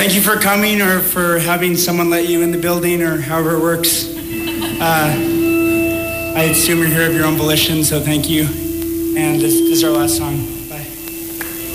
Thank you for coming or for having someone let you in the building or however it works. I assume you're here of your own volition, so thank you. And this is our last song.